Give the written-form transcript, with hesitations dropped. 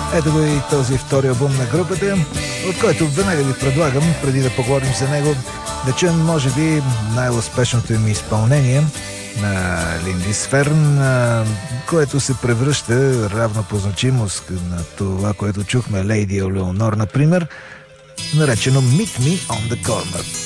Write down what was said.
Ето го и този втори албум на групата, от който веднага ви предлагам, преди да поговорим за него, да чуем може би най-успешното им изпълнение на Линдисферн, което се превръща равно по значимост на това, което чухме Lady Eleanor, например, наречено Meet Me on the Corner.